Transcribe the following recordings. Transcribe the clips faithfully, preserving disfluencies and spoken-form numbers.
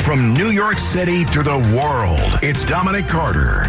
From New York City to the world, it's Dominic Carter.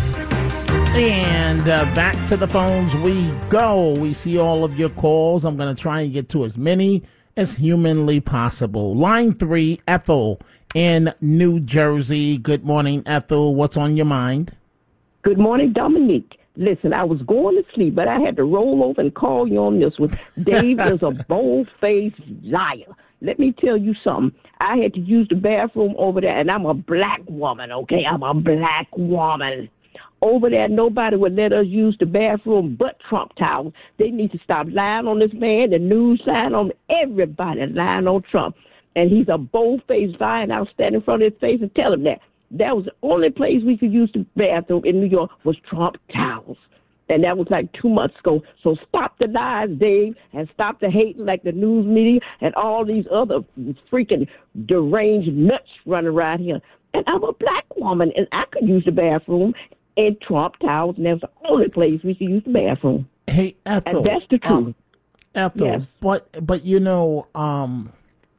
And uh, back to the phones we go. We see all of your calls. I'm going to try and get to as many as humanly possible. Line three, Ethel in New Jersey. Good morning, Ethel. What's on your mind? Good morning, Dominique. Listen, I was going to sleep, but I had to roll over and call you on this one. Dave is a bold-faced liar. Let me tell you something. I had to use the bathroom over there, and I'm a black woman, okay? I'm a black woman. Over there, nobody would let us use the bathroom but Trump Towers. They need to stop lying on this man. The news lying on everybody, lying on Trump. And he's a bold-faced liar, and I'll stand in front of his face and tell him that. That was the only place we could use the bathroom in New York was Trump Towers. And that was like two months ago. So stop the lies, Dave, and stop the hating like the news media and all these other freaking deranged nuts running around here. And I'm a black woman, and I could use the bathroom in Trump Towers, and that's the only place we could use the bathroom. Hey, Ethel. And that's the truth. Um, Ethel, yes. but, but you know, um,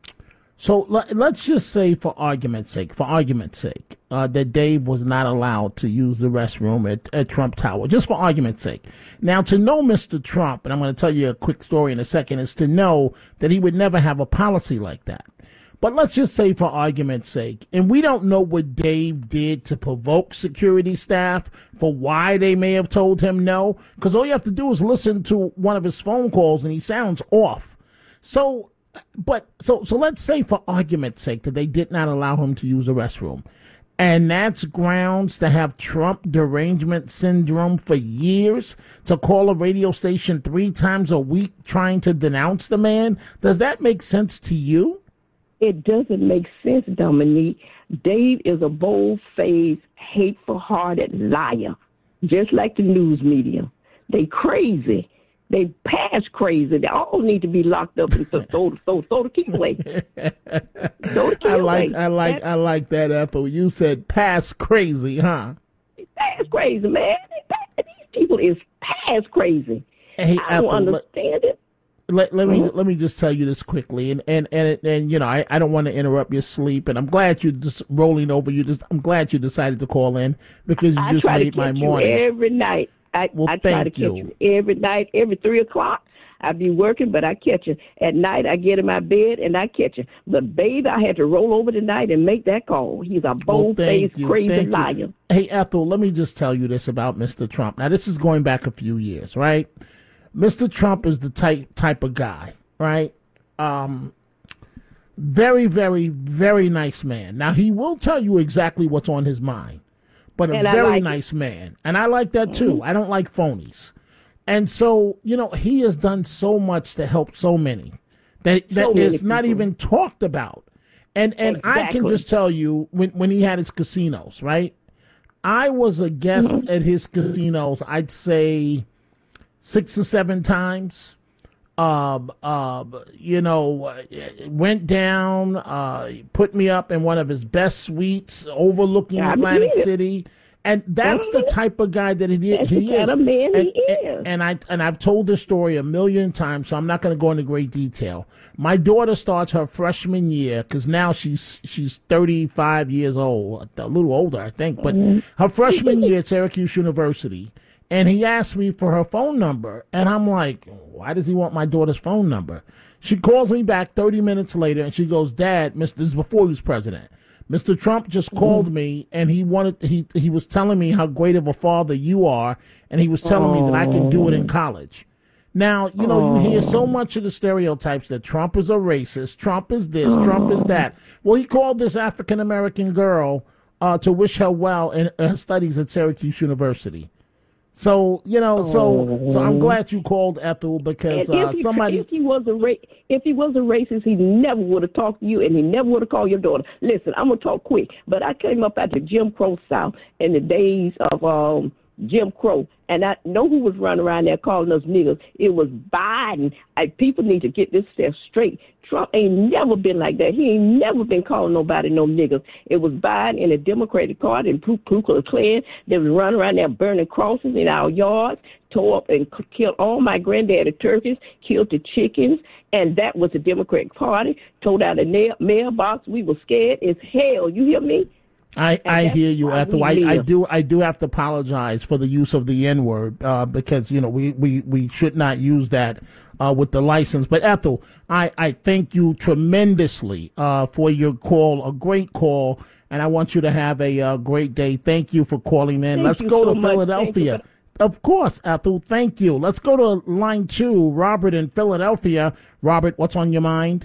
so let, let's just say for argument's sake, for argument's sake, uh, that Dave was not allowed to use the restroom at, at Trump Tower, just for argument's sake. Now, to know Mister Trump, and I'm going to tell you a quick story in a second, is to know that he would never have a policy like that. But let's just say for argument's sake, and we don't know what Dave did to provoke security staff for why they may have told him no, because all you have to do is listen to one of his phone calls and he sounds off. So, but, so, so let's say for argument's sake that they did not allow him to use the restroom. And that's grounds to have Trump derangement syndrome for years, to call a radio station three times a week trying to denounce the man. Does that make sense to you? It doesn't make sense, Dominique. Dave is a bold-faced, hateful-hearted liar, just like the news media. They crazy. They past crazy. They all need to be locked up and throw, throw, throw the key away. Throw the key I like, away. I like, that, I like that, Ethel. You said past crazy, huh? Past crazy, man. These people is past crazy. Hey, I Ethel, don't understand it. Let, let me let me just tell you this quickly, and and and, and you know I, I don't want to interrupt your sleep, and I'm glad you're just rolling over. You just I'm glad you decided to call in because you I just try made to my catch morning. You every night. I, well, I try thank to catch you. you every night, every three o'clock. I be working, but I catch you at night. I get in my bed and I catch you. But baby, I had to roll over tonight and make that call. He's a bold-faced, well, crazy thank liar. You. Hey, Ethel, let me just tell you this about Mister Trump. Now, this is going back a few years, right? Mister Trump is the type type of guy. Right? Um, very, very, very nice man. Now, he will tell you exactly what's on his mind, but a and very like nice it. man. And I like that, too. Mm-hmm. I don't like phonies. And so, you know, he has done so much to help so many that, that so many is people. not even talked about. And and exactly. I can just tell you, when, when he had his casinos, right? I was a guest mm-hmm. at his casinos, I'd say six or seven times. Um, uh, you know, went down, uh, put me up in one of his best suites overlooking I Atlantic City. And that's the type of guy that he, that's he the is. Kind of man and, he is. And, and I and I've told this story a million times, so I'm not going to go into great detail. My daughter starts her freshman year because now she's she's thirty-five years old, a little older, I think. But mm-hmm. her freshman year at Syracuse University. And he asked me for her phone number. And I'm like, why does he want my daughter's phone number? She calls me back thirty minutes later and she goes, Dad, Mister this is before he was president. Mister Trump just called mm-hmm. me and he wanted, he, he was telling me how great of a father you are. And he was telling oh. me that I can do it in college. Now, you know, oh. you hear so much of the stereotypes that Trump is a racist. Trump is this, oh. Trump is that. Well, he called this African-American girl, uh, to wish her well in her studies at Syracuse University. So, you know, so so I'm glad you called, Ethel, because uh, if he, somebody... If he was a ra- if he was a racist, he never would have talked to you, and he never would have called your daughter. Listen, I'm going to talk quick, but I came up out the Jim Crow South in the days of um, Jim Crow. And I know who was running around there calling us niggers. It was Biden. I, people need to get this stuff straight. Trump ain't never been like that. He ain't never been calling nobody no niggers. It was Biden and the Democratic Party and Ku Klux Klan that was running around there burning crosses in our yards, tore up and killed all my granddaddy turkeys, killed the chickens, and that was the Democratic Party. Tore out a nail, mailbox. We were scared as hell. You hear me? I, I hear you, Ethel. I, I do I do have to apologize for the use of the N word uh, because you know we, we, we should not use that uh, with the license. But Ethel, I, I thank you tremendously uh, for your call, a great call, and I want you to have a uh, great day. Thank you for calling in. Thank Let's go so to much. Philadelphia. Of course, Ethel. Thank you. Let's go to line two, Robert in Philadelphia. Robert, what's on your mind?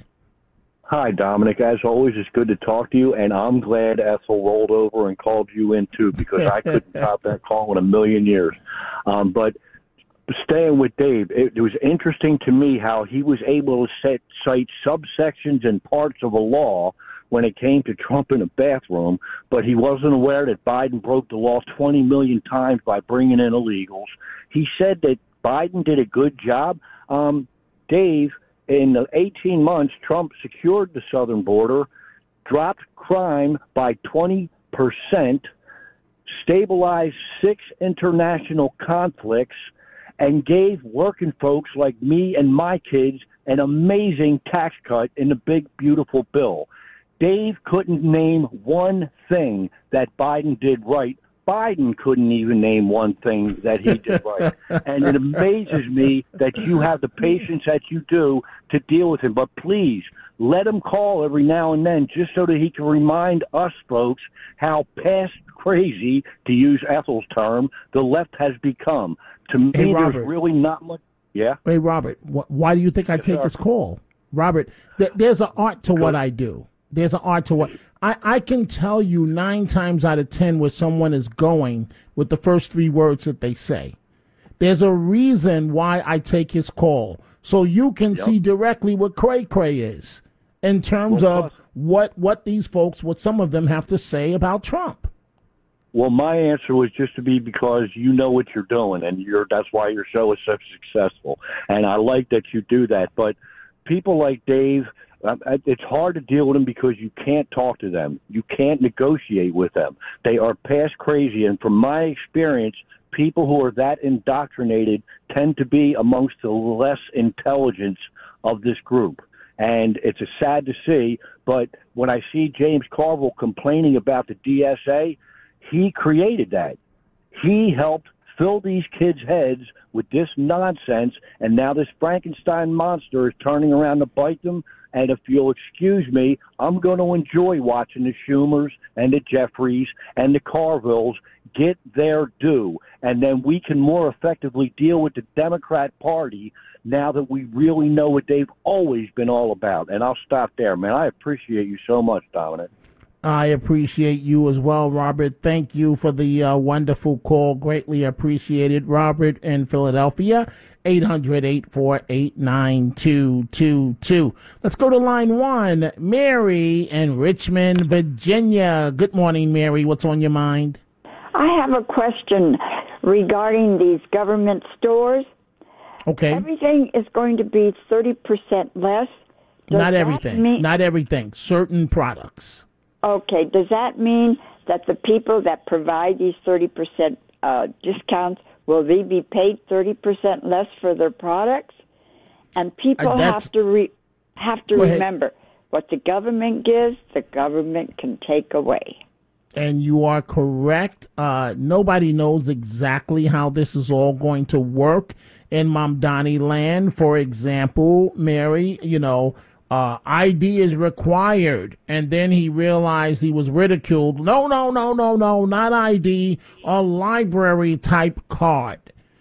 Hi, Dominic. As always, it's good to talk to you, and I'm glad Ethel rolled over and called you in, too, because I couldn't top that call in a million years. Um, but staying with Dave, it, it was interesting to me how he was able to set, cite subsections and parts of a law when it came to Trump in a bathroom, but he wasn't aware that Biden broke the law twenty million times by bringing in illegals. He said that Biden did a good job. Um, Dave, in the eighteen months, Trump secured the southern border, dropped crime by twenty percent, stabilized six international conflicts, and gave working folks like me and my kids an amazing tax cut in the big, beautiful bill. Dave couldn't name one thing that Biden did right. Biden couldn't even name one thing that he did right. And it amazes me that you have the patience that you do to deal with him. But please, let him call every now and then just so that he can remind us folks how past crazy, to use Ethel's term, the left has become. To me, Hey, there's Robert. really not much. Yeah? Hey, Robert, wh- why do you think I Yes, take sir. this call? Robert, th- there's an art to what I do. There's an art to what I, I can tell you nine times out of ten where someone is going with the first three words that they say. There's a reason why I take his call, so you can Yep. see directly what cray cray is in terms Well, of what what these folks, what some of them have to say about Trump. Well, my answer was just to be because you know what you're doing, and you're that's why your show is so successful. And I like that you do that. But people like Dave, um, it's hard to deal with them because you can't talk to them. You can't negotiate with them. They are past crazy. And from my experience, people who are that indoctrinated tend to be amongst the less intelligence of this group. And it's a sad to see. But when I see James Carville complaining about the D S A, he created that. He helped fill these kids' heads with this nonsense, and now this Frankenstein monster is turning around to bite them. And if you'll excuse me, I'm going to enjoy watching the Schumers and the Jeffries and the Carvilles get their due. And then we can more effectively deal with the Democrat Party now that we really know what they've always been all about. And I'll stop there, man. I appreciate you so much, Dominic. I appreciate you as well, Robert. Thank you for the uh, wonderful call. Greatly appreciated. Robert in Philadelphia, eight hundred, eight four eight, nine two two two. Let's go to line one. Mary in Richmond, Virginia. Good morning, Mary. What's on your mind? I have a question regarding these government stores. Okay. Everything is going to be thirty percent less. Does Not that everything. mean- Not everything. Certain products. Okay, does that mean that the people that provide these thirty percent uh, discounts, will they be paid thirty percent less for their products? And people Uh, that's- have to re- have to Go ahead. remember, what the government gives, the government can take away. And you are correct. Uh, nobody knows exactly how this is all going to work in Mamdani land. For example, Mary, you know, uh, I D is required. And then he realized he was ridiculed. No, no, no, no, no, not I D, a library type card.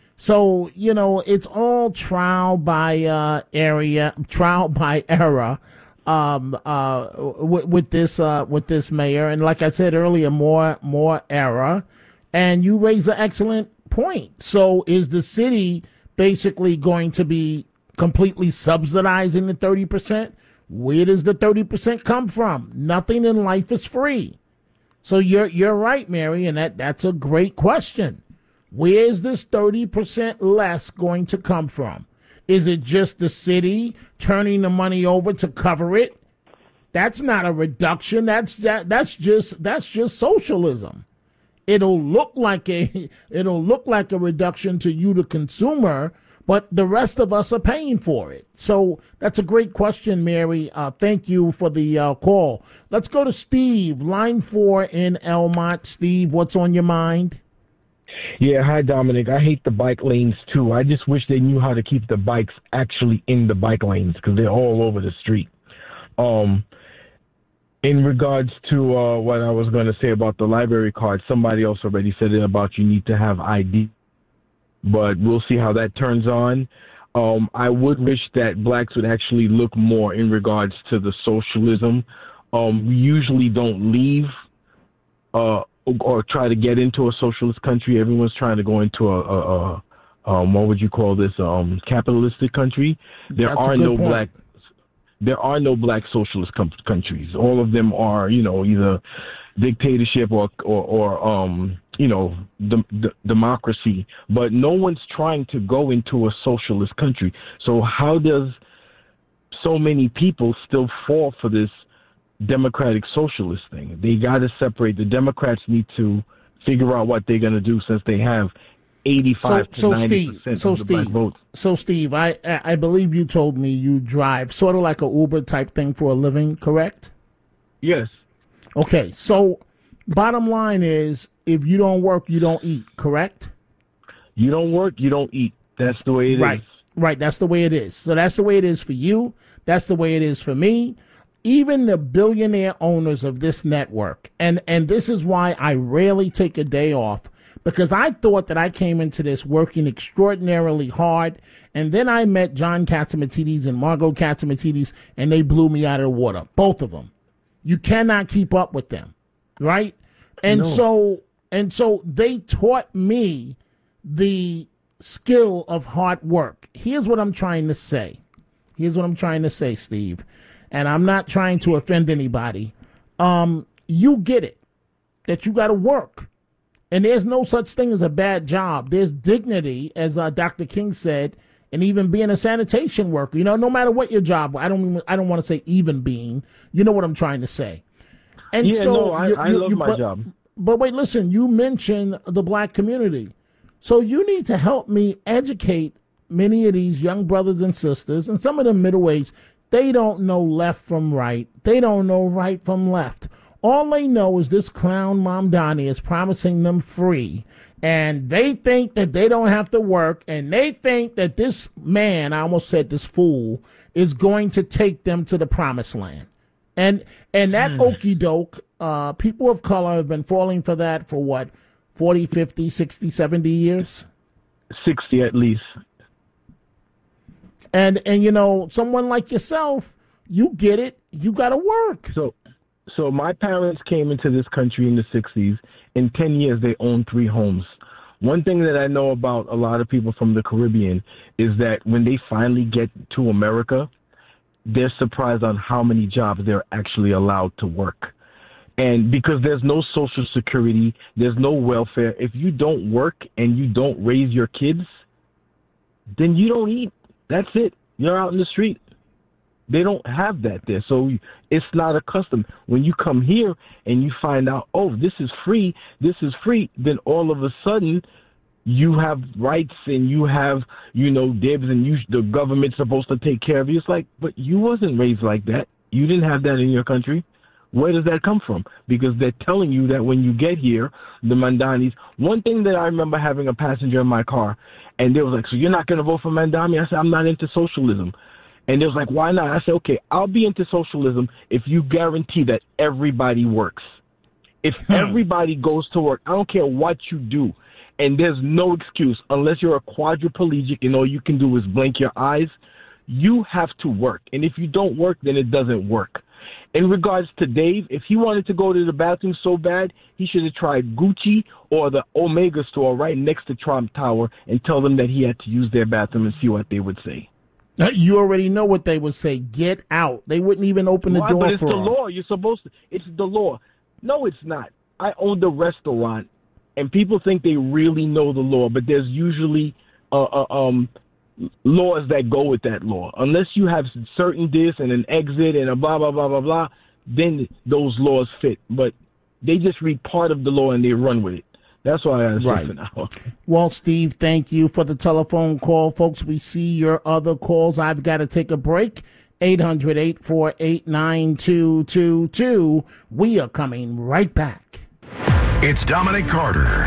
So, you know, it's all trial by uh, area, trial by error. Um, uh, with, with this, uh, with this mayor. And like I said earlier, more, more error. And you raise an excellent point. So is the city basically going to be completely subsidizing the thirty percent? Where does the thirty percent come from? Nothing in life is free. So you're, you're right, Mary. And that, that's a great question. Where's this thirty percent less going to come from? Is it just the city turning the money over to cover it? That's not a reduction. That's that, that's just that's just socialism. It'll look like a it'll look like a reduction to you, the consumer, but the rest of us are paying for it. So that's a great question, Mary. Uh, thank you for the uh, call. Let's go to Steve, line four in Elmont. Steve, what's on your mind? Yeah, hi, Dominic. I hate the bike lanes, too. I just wish they knew how to keep the bikes actually in the bike lanes because they're all over the street. Um, in regards to uh, what I was going to say about the library card, somebody else already said it about you need to have I D, but we'll see how that turns on. Um, I would wish that blacks would actually look more in regards to the socialism. Um, we usually don't leave uh or try to get into a socialist country. Everyone's trying to go into a, a, a um, what would you call this, um, capitalistic country. There That's are a good no point. black, there are no black socialist com- countries. All of them are, you know, either dictatorship or, or, or um, you know, d- d- democracy. But no one's trying to go into a socialist country. So how does so many people still fall for this democratic socialist thing? They got to separate. The Democrats need to figure out what they're going to do since they have eighty-five so, to so ninety Steve, percent so of the black Steve, vote. So Steve, I I believe you told me you drive sort of like a Uber type thing for a living, correct? Yes. Okay, so bottom line is, if you don't work, you don't eat, correct? You don't work, you don't eat. That's the way it right. is. Right, that's the way it is. So that's the way it is for you. That's the way it is for me. Even the billionaire owners of this network, and, and this is why I rarely take a day off, because I thought that I came into this working extraordinarily hard, and then I met John Catsimatidis and Margot Catsimatidis, and they blew me out of the water, both of them. You cannot keep up with them, right? And No. so and so they taught me the skill of hard work. Here's what I'm trying to say. Here's what I'm trying to say, Steve. And I'm not trying to offend anybody. Um, you get it, that you got to work. And there's no such thing as a bad job. There's dignity, as uh, Doctor King said, in even being a sanitation worker. You know, no matter what your job, I don't I don't want to say even being. You know what I'm trying to say. And Yeah, so no, I, you, I you, love you, my but, job. But wait, listen, you mentioned the black community. So you need to help me educate many of these young brothers and sisters, and some of them middle-aged. They don't know left from right. They don't know right from left. All they know is this clown Mamdani is promising them free. And they think that they don't have to work. And they think that this man, I almost said this fool, is going to take them to the promised land. And and that okie doke, uh, people of color have been falling for that for what, forty, fifty, sixty, seventy years? sixty at least. And, and you know, someone like yourself, you get it. You got to work. So, so my parents came into this country in the sixties. In ten years, they owned three homes. One thing that I know about a lot of people from the Caribbean is that when they finally get to America, they're surprised on how many jobs they're actually allowed to work. And because there's no social security, there's no welfare. If you don't work and you don't raise your kids, then you don't eat. That's it. You're out in the street. They don't have that there. So it's not a custom. When you come here and you find out, oh, this is free, this is free, then all of a sudden you have rights and you have, you know, dibs and you, the government's supposed to take care of you. It's like, but you wasn't raised like that. You didn't have that in your country. Where does that come from? Because they're telling you that when you get here, the Mandanis, one thing that I remember having a passenger in my car, and they was like, so you're not going to vote for Mandami? I said, I'm not into socialism. And they was like, why not? I said, okay, I'll be into socialism if you guarantee that everybody works. If everybody goes to work, I don't care what you do. And there's no excuse unless you're a quadriplegic and all you can do is blink your eyes. You have to work. And if you don't work, then it doesn't work. In regards to Dave, if he wanted to go to the bathroom so bad, he should have tried Gucci or the Omega store right next to Trump Tower and tell them that he had to use their bathroom and see what they would say. You already know what they would say. Get out. They wouldn't even open the Why? door But it's for the him. law. You're supposed to. It's the law. No, it's not. I owned a restaurant and people think they really know the law, but there's usually uh, uh, um, laws that go with that law. Unless you have certain this and an exit and a blah, blah, blah, blah, blah, then those laws fit. But they just read part of the law and they run with it. That's why I answer right. for now. Well, Steve, thank you for the telephone call. Folks, we see your other calls. I've got to take a break. eight hundred, eight four eight, nine two two two. We are coming right back. It's Dominic Carter.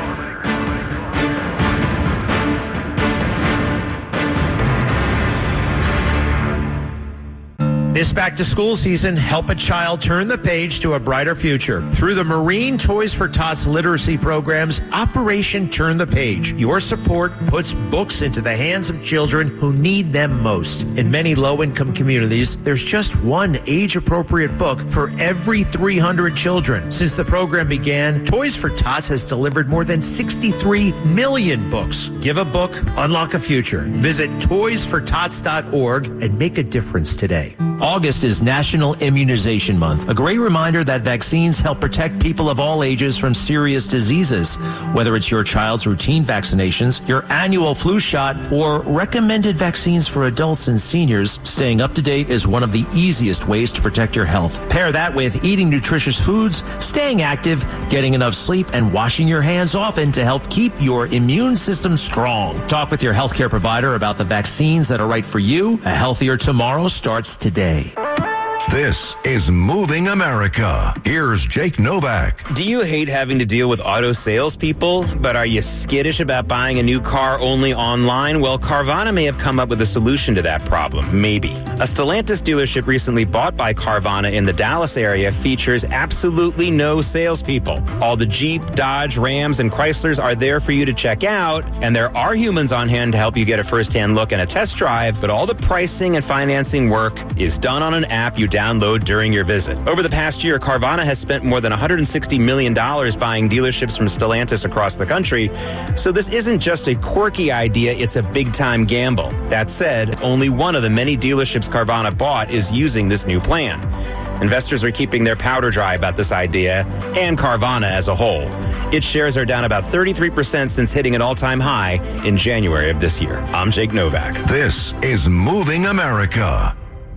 This back-to-school season, help a child turn the page to a brighter future. Through the Marine Toys for Tots literacy programs, Operation Turn the Page. Your support puts books into the hands of children who need them most. In many low-income communities, there's just one age-appropriate book for every three hundred children. Since the program began, Toys for Tots has delivered more than sixty-three million books. Give a book, unlock a future. Visit toys for tots dot org and make a difference today. August is National Immunization Month, a great reminder that vaccines help protect people of all ages from serious diseases. Whether it's your child's routine vaccinations, your annual flu shot, or recommended vaccines for adults and seniors, staying up to date is one of the easiest ways to protect your health. Pair that with eating nutritious foods, staying active, getting enough sleep, and washing your hands often to help keep your immune system strong. Talk with your healthcare provider about the vaccines that are right for you. A healthier tomorrow starts today. This is Moving America. Here's Jake Novak. Do you hate having to deal with auto salespeople, but are you skittish about buying a new car only online? Well, Carvana may have come up with a solution to that problem. Maybe. A Stellantis dealership recently bought by Carvana in the Dallas area features absolutely no salespeople. All the Jeep, Dodge, Rams, and Chryslers are there for you to check out, and there are humans on hand to help you get a first-hand look and a test drive, but all the pricing and financing work is done on an app you download during your visit. Over the past year, Carvana has spent more than one hundred sixty million dollars buying dealerships from Stellantis across the country. So this isn't just a quirky idea, it's a big-time gamble. That said, only one of the many dealerships Carvana bought is using this new plan. Investors are keeping their powder dry about this idea, and Carvana as a whole. Its shares are down about thirty-three percent since hitting an all-time high in January of this year. I'm Jake Novak. This is Moving America.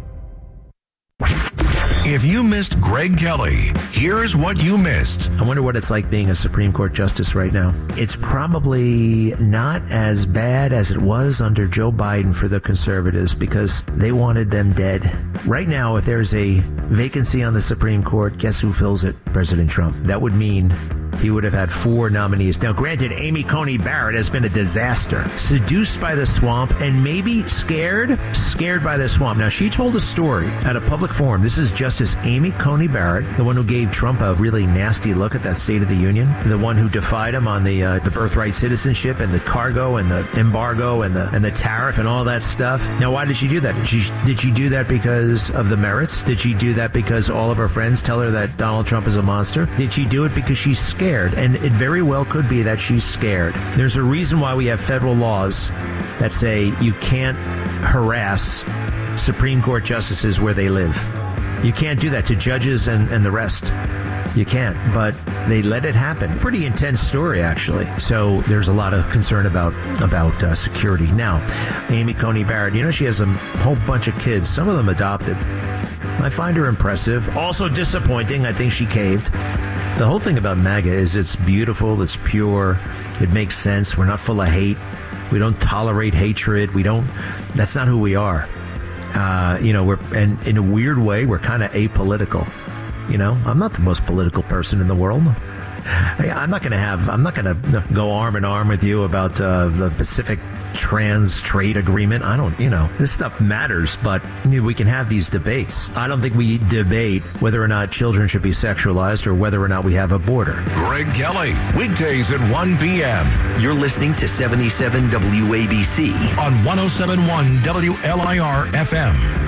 If you missed Greg Kelly, here's what you missed. I wonder what it's like being a Supreme Court justice right now. It's probably not as bad as it was under Joe Biden for the conservatives because they wanted them dead. Right now, if there's a vacancy on the Supreme Court, guess who fills it? President Trump. That would mean he would have had four nominees. Now, granted, Amy Coney Barrett has been a disaster. Seduced by the swamp and maybe scared, scared by the swamp. Now, she told a story at a public forum. This is Justice Amy Coney Barrett, the one who gave Trump a really nasty look at that State of the Union, the one who defied him on the uh, the birthright citizenship and the cargo and the embargo and the and the tariff and all that stuff. Now, why did she do that? Did she did she do that because of the merits? Did she do that because all of her friends tell her that Donald Trump is a monster? Did she do it because she's scared? And it very well could be that she's scared. There's a reason why we have federal laws that say you can't harass Supreme Court justices where they live. You can't do that to judges and, and the rest. You can't, but they let it happen. Pretty intense story, actually. So there's a lot of concern about about uh, security. Now, Amy Coney Barrett, you know, she has a whole bunch of kids, some of them adopted. I find her impressive. Also disappointing. I think she caved. The whole thing about MAGA is it's beautiful, it's pure, it makes sense. We're not full of hate. We don't tolerate hatred. We don't, that's not who we are. Uh, you know, we're, and in a weird way, we're kind of apolitical. You know, I'm not the most political person in the world. I'm not going to have, I'm not going to go arm in arm with you about uh, the Pacific Trans Trade Agreement. I don't, you know, this stuff matters, but I mean, we can have these debates. I don't think we debate whether or not children should be sexualized or whether or not we have a border. Greg Kelly, weekdays at one p.m. You're listening to seventy-seven W A B C on one oh seven point one W L I R F M.